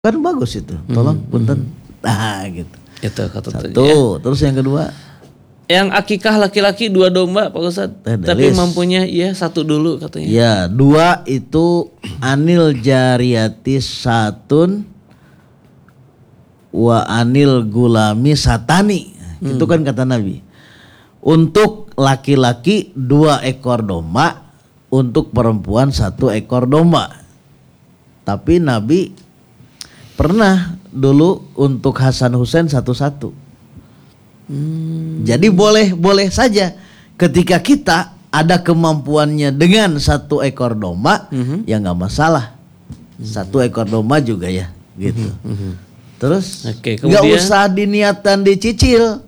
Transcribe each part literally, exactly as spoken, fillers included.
Kan bagus itu. Tolong hmm. punten. Nah gitu. Itu kata Satu, ya. Terus yang kedua, yang akikah laki-laki dua domba Pak Ustadz, tapi mampunya ya satu dulu katanya. Ya, dua itu anil jariyati satun wa anil gulami satani. Hmm. Itu kan kata Nabi. Untuk laki-laki dua ekor domba, untuk perempuan satu ekor domba. Tapi Nabi pernah dulu untuk Hasan Husain satu-satu. Hmm. Jadi boleh boleh saja ketika kita ada kemampuannya dengan satu ekor domba, mm-hmm. ya nggak masalah. Satu ekor domba juga ya, gitu. Mm-hmm. Terus okay, nggak usah diniatan dicicil.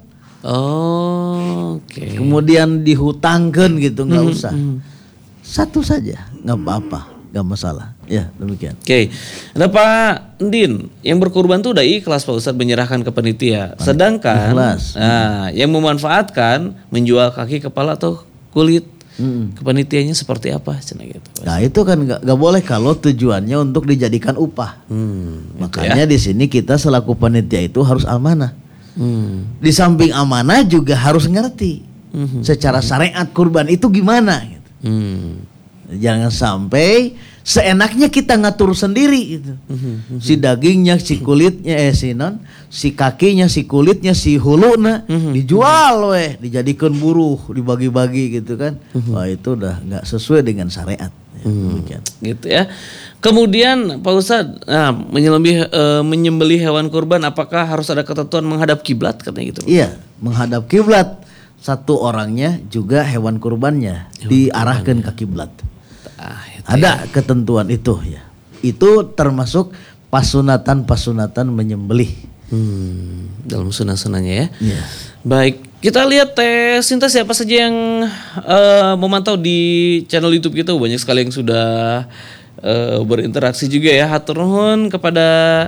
Oh, oke. Okay. Kemudian dihutangkan gitu, nggak mm-hmm. usah. Satu saja, nggak apa-apa, nggak masalah. Ya demikian. Oke, okay. Ada Pak Ndin yang berkorban tuh udah ikhlas Pak Ustadz menyerahkan ke panitia. Sedangkan ikhlas. Nah, yang memanfaatkan menjual kaki, kepala atau kulit hmm. ke panitianya seperti apa? Cina gitu. Nah itu kan nggak nggak boleh kalau tujuannya untuk dijadikan upah. Hmm, Makanya ya. Di sini kita selaku panitia itu harus amanah. Hmm. Di samping amanah juga harus ngerti hmm. secara syariat kurban itu gimana. Gitu. Hmm. Jangan sampai seenaknya kita ngatur sendiri gitu. Mm-hmm. Si dagingnya, si kulitnya, eh si non, si kakinya, si kulitnya, si huluna mm-hmm. dijual weh, dijadikan buruh, dibagi-bagi gitu kan. Mm-hmm. Wah itu udah nggak sesuai dengan syariat. Ya, mm-hmm. Gitu ya. Kemudian Pak Ustadz, nah, menyembelih uh, menyembelih hewan kurban, apakah harus ada ketentuan menghadap kiblat katanya gitu? Iya, menghadap kiblat. Satu orangnya juga hewan kurbannya hewan diarahkan kurbannya. Ke kiblat. Ah, ada ya. Ketentuan itu ya. Itu termasuk pasunatan-pasunatan menyembelih. Hmm, dalam sunah-sunahnya ya. Ya. Baik, kita lihat Teh Sinta siapa saja yang uh, memantau di channel YouTube kita. Banyak sekali yang sudah uh, berinteraksi juga ya. Hatur nuhun kepada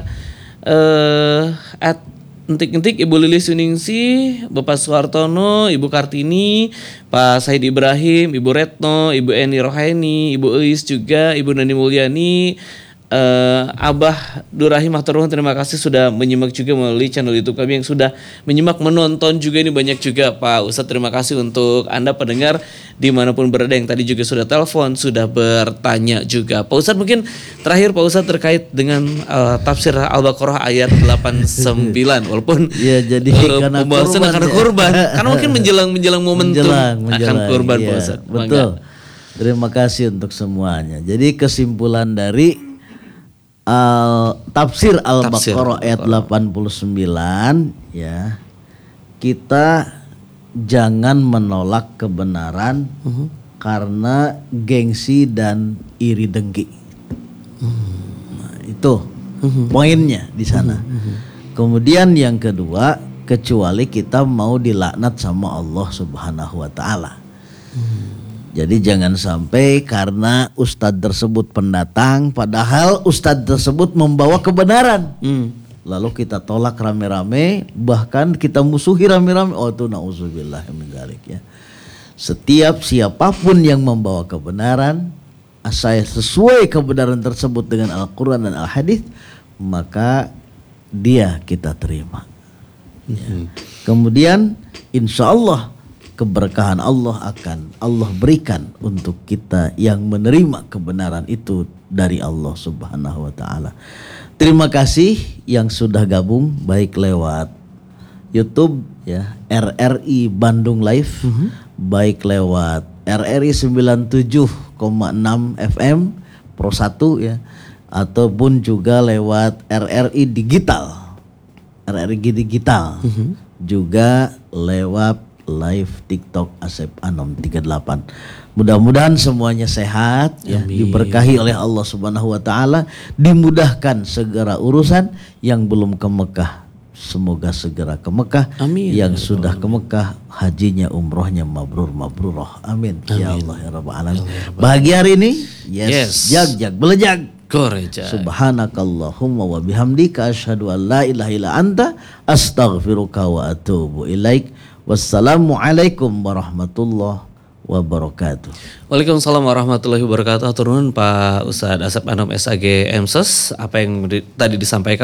uh, at Entik-entik Ibu Lilis Suningsi, Bapak Suhartono, Ibu Kartini, Pak Said Ibrahim, Ibu Retno, Ibu Eni Rohaini, Ibu Eis juga, Ibu Nani Mulyani, uh, Abah Durrahim hatur nuhun, terima kasih sudah menyimak juga melalui channel YouTube kami, yang sudah menyimak menonton juga ini banyak juga Pak Ustadz. Terima kasih untuk Anda pendengar dimanapun berada yang tadi juga sudah telepon, sudah bertanya juga. Pak Ustadz mungkin terakhir Pak Ustadz terkait dengan uh, tafsir Al-Baqarah ayat delapan puluh sembilan walaupun ya jadi uh, karena pembahasan kurban, karena ya. kurban karena mungkin menjelang menjelang momentum menjelang, menjelang, akan kurban ya, Pak Ustadz. Betul. Terima kasih untuk semuanya. Jadi kesimpulan dari uh, tafsir Al-Baqarah ayat delapan puluh sembilan ya, kita jangan menolak kebenaran uh-huh. karena gengsi dan iri dengki. Uh-huh. Nah, itu uh-huh. poinnya di sana. Uh-huh. Kemudian yang kedua, kecuali kita mau dilaknat sama Allah Subhanahu wa taala. Uh-huh. Jadi jangan sampai karena ustadz tersebut pendatang padahal ustadz tersebut membawa kebenaran. Uh-huh. Lalu kita tolak rame-rame, bahkan kita musuhi rame-rame. Oh itu na'udzubillah min dzalik ya. Setiap siapapun yang membawa kebenaran, asal sesuai kebenaran tersebut dengan Al-Quran dan Al-Hadis, maka dia kita terima. Ya. Kemudian insya Allah keberkahan Allah akan Allah berikan untuk kita yang menerima kebenaran itu dari Allah Subhanahu wa taala. Terima kasih yang sudah gabung baik lewat YouTube ya R R I Bandung Live, uh-huh. baik lewat R R I sembilan puluh tujuh koma enam F M Pro satu ya, ataupun juga lewat R R I Digital, R R I Digital, uh-huh. juga lewat live TikTok Asep Anom tiga puluh delapan. Mudah-mudahan semuanya sehat ya, diberkahi oleh Allah Subhanahu wa taala, dimudahkan segera urusan. Yang belum ke Mekah semoga segera ke Mekah. Amin. Yang sudah ke Mekah hajinya umrohnya mabrur mabrurah. Amin. Amin. Ya Allah ya Rabbal alamin. Bahagia hari ini. Yes. yes. Jag jag belejag. Koreja. Subhanakallahumma wa bihamdika asyhadu an la ilaha illa anta astaghfiruka wa atubu ilaik. Wassalamualaikum warahmatullahi wabarakatuh. Waalaikumsalam warahmatullahi wabarakatuh. Turun Pak Ustadz Asep Anom S A G M S E S, apa yang di, tadi disampaikan